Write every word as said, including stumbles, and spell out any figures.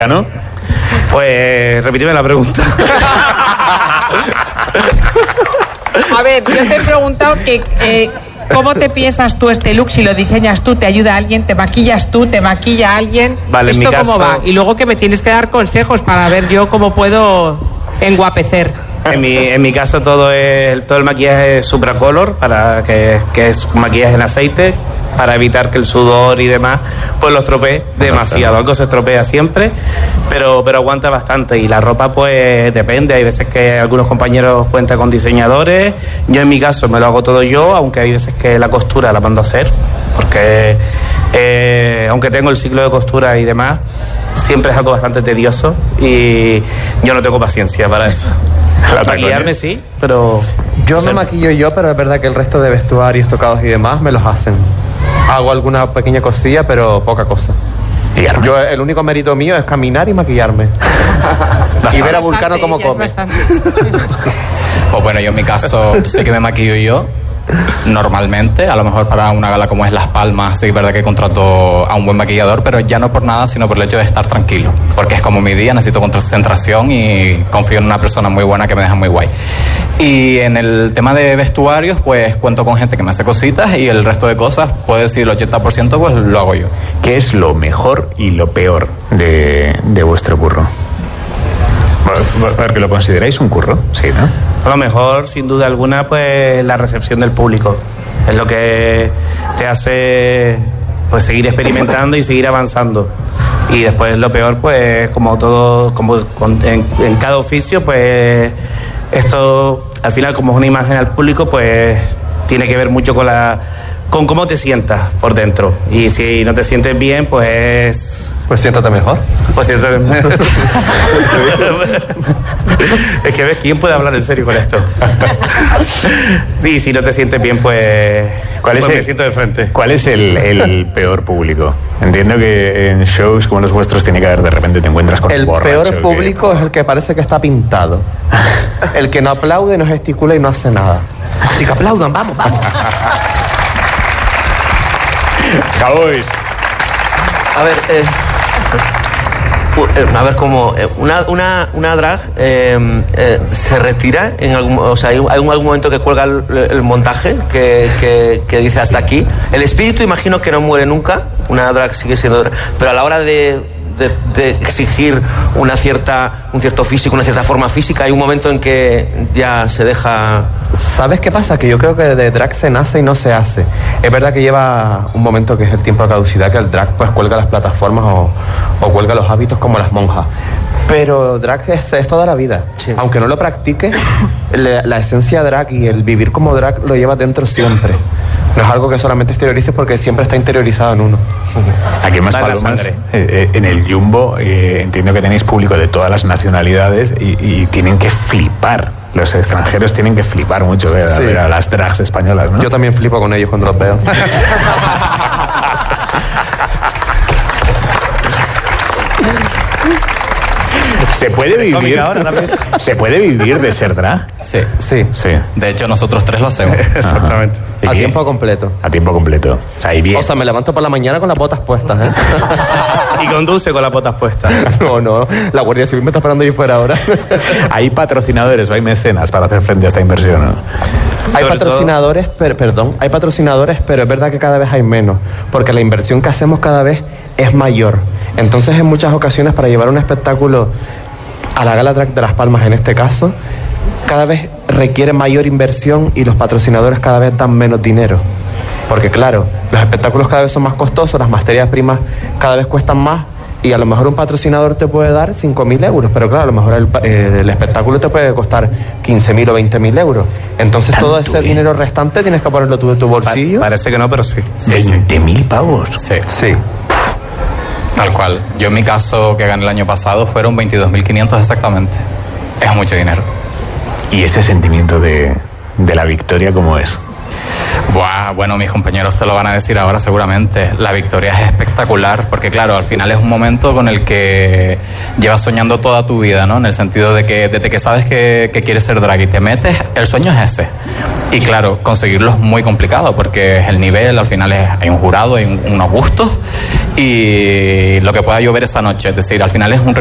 ¿no? Pues repíteme la pregunta. A ver, yo te he preguntado que eh, ¿cómo te piensas tú este look? Si lo diseñas tú, te ayuda alguien, te maquillas tú, te maquilla alguien. Vale, ¿esto en mi cómo caso... va? Y luego que me tienes que dar consejos para ver yo cómo puedo enguapecer. En mi, en mi caso todo es, todo el maquillaje es Supracolor, para que, que es maquillaje en aceite, para evitar que el sudor y demás pues lo estropee demasiado. Algo se estropea siempre, pero, pero aguanta bastante. Y la ropa pues depende, hay veces que algunos compañeros cuentan con diseñadores, yo en mi caso me lo hago todo yo, aunque hay veces que la costura la mando a hacer, porque eh, aunque tengo el ciclo de costura y demás, siempre es algo bastante tedioso y yo no tengo paciencia para eso. Maquillarme sí, pero... Yo me maquillo yo, pero es verdad que el resto de vestuarios, tocados y demás me los hacen. Hago alguna pequeña cosilla, pero poca cosa. Yo, el único mérito mío es caminar y maquillarme. Y ver a Vulcano cómo come. Pues bueno, yo en mi caso sí que me maquillo yo normalmente, a lo mejor para una gala como es Las Palmas, sí que es verdad que contrato a un buen maquillador, pero ya no por nada, sino por el hecho de estar tranquilo, porque es como mi día, necesito concentración y confío en una persona muy buena que me deja muy guay. Y en el tema de vestuarios, pues cuento con gente que me hace cositas y el resto de cosas, puedo decir el ochenta por ciento, pues lo hago yo. ¿Qué es lo mejor y lo peor de, de vuestro curro? Porque lo consideráis un curro, sí, ¿no? A lo mejor, sin duda alguna, pues la recepción del público es lo que te hace pues seguir experimentando y seguir avanzando. Y después lo peor, pues como todo, como en, en cada oficio, pues esto al final, como es una imagen al público, pues tiene que ver mucho con la con cómo te sientas por dentro. Y si no te sientes bien, pues... Pues siéntate mejor. Pues siéntate mejor. Es que ves, ¿quién puede hablar en serio con esto? Sí, si no te sientes bien, pues... ¿Cuál es pues el, me siento de frente. ¿Cuál es el, el peor público? Entiendo que en shows como los vuestros tiene que haber, de repente te encuentras con el un borracho. El peor público que... es el que parece que está pintado. El que no aplaude, no gesticula y no hace nada. Así que aplaudan, vamos, vamos. Cowboys. A ver, eh, a ver cómo una una una drag eh, eh, se retira en algún, o sea, hay, hay un, algún momento que cuelga el, el montaje que, que, que dice hasta aquí. El espíritu, imagino que no muere nunca. Una drag sigue siendo drag, pero a la hora de De, de exigir una cierta, un cierto físico, una cierta forma física, hay un momento en que ya se deja... ¿Sabes qué pasa? Que yo creo que de drag se nace y no se hace. Es verdad que lleva un momento que es el tiempo de caducidad, que el drag pues cuelga las plataformas o, o cuelga los hábitos como las monjas. Pero drag es, es toda la vida. Sí. Aunque no lo practique, la, la esencia drag y el vivir como drag lo lleva dentro siempre. No es algo que solamente exteriorices porque siempre está interiorizado en uno. Aquí en Más Palomas, eh, eh, en el Jumbo, eh, entiendo que tenéis público de todas las nacionalidades y, y tienen que flipar. Los extranjeros tienen que flipar mucho ver, sí. a ver a las drags españolas, ¿no? Yo también flipo con ellos cuando los veo. ¿Se puede vivir? Ahora, ¿Se puede vivir de ser drag? Sí. Sí. sí. De hecho, nosotros tres lo hacemos. Exactamente. A tiempo completo. A tiempo completo. O sea, y bien. O sea, me levanto por la mañana con las botas puestas, ¿eh? Y conduce con las botas puestas. No, no. La Guardia Civil me está esperando ahí fuera ahora. ¿Hay patrocinadores o hay mecenas para hacer frente a esta inversión, ¿no? Hay Sobre patrocinadores, todo... pero, perdón, hay patrocinadores, pero es verdad que cada vez hay menos, porque la inversión que hacemos cada vez es mayor. Entonces, en muchas ocasiones, para llevar un espectáculo a la Gala Drag de Las Palmas, en este caso, cada vez requiere mayor inversión y los patrocinadores cada vez dan menos dinero. Porque claro, los espectáculos cada vez son más costosos, las materias primas cada vez cuestan más y a lo mejor un patrocinador te puede dar cinco mil euros, pero claro, a lo mejor el, eh, el espectáculo te puede costar quince mil o veinte mil euros. Entonces todo ese bien? dinero restante tienes que ponerlo tú de tu bolsillo. Pa- parece que no, pero sí. ¿veinte mil pavos? Sí. Sí. Tal cual. Yo en mi caso, que gané el año pasado, fueron veintidós mil quinientos exactamente. Es mucho dinero. ¿Y ese sentimiento de, de la victoria cómo es? Buah, bueno, mis compañeros te lo van a decir ahora seguramente. La victoria es espectacular porque, claro, al final es un momento con el que llevas soñando toda tu vida, ¿no? En el sentido de que desde que sabes que, que quieres ser drag y te metes, el sueño es ese. Y claro, conseguirlo es muy complicado porque es el nivel, al final es, hay un jurado, hay un, unos gustos y lo que pueda llover esa noche. Es decir, al final es un